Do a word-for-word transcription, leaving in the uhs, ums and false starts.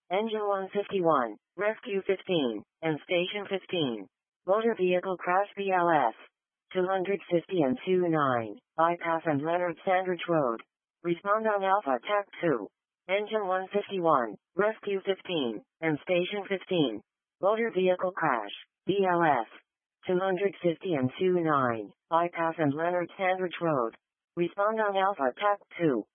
Engine one fifty-one, Rescue fifteen, and Station fifteen. Motor Vehicle Crash B L S. two fifty and twenty-nine, Bypass and Leonard Sandridge Road. Respond on Alpha T A C two. Engine one fifty-one, Rescue fifteen, and Station fifteen. Motor Vehicle Crash, B L S. two fifty and twenty-nine, Bypass and Leonard Sandridge Road. Respond on Alpha T A C two.